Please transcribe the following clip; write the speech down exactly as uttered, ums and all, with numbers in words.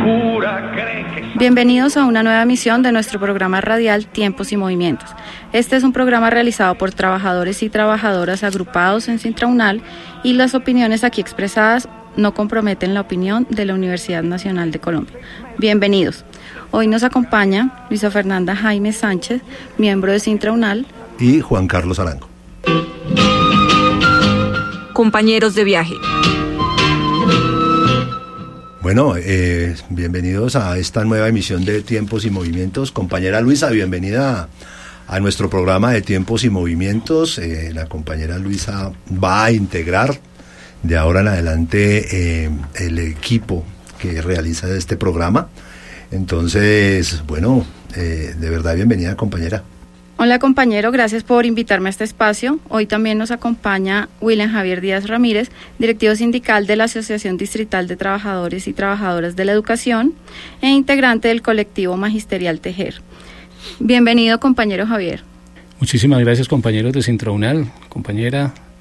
cura cree que... Bienvenidos a una nueva emisión de nuestro programa radial Tiempos y Movimientos. Este es un programa realizado por trabajadores y trabajadoras agrupados en Sintraunal, y las opiniones aquí expresadas no comprometen la opinión de la Universidad Nacional de Colombia. Bienvenidos. Hoy nos acompaña Luisa Fernanda Jaime Sánchez, miembro de Sintraunal, y Juan Carlos Arango. Compañeros de viaje. Bueno, eh, bienvenidos a esta nueva emisión de Tiempos y Movimientos. Compañera Luisa, bienvenida a, a nuestro programa de Tiempos y Movimientos. Eh, la compañera Luisa va a integrar de ahora en adelante eh, el equipo que realiza este programa. Entonces, bueno, eh, de verdad bienvenida, compañera. Hola compañero, gracias por invitarme a este espacio. Hoy también nos acompaña William Javier Díaz Ramírez, directivo sindical de la Asociación Distrital de Trabajadores y Trabajadoras de la Educación e integrante del colectivo magisterial Tejer. Bienvenido, compañero Javier. Muchísimas gracias, compañeros de Sintraunal, compañera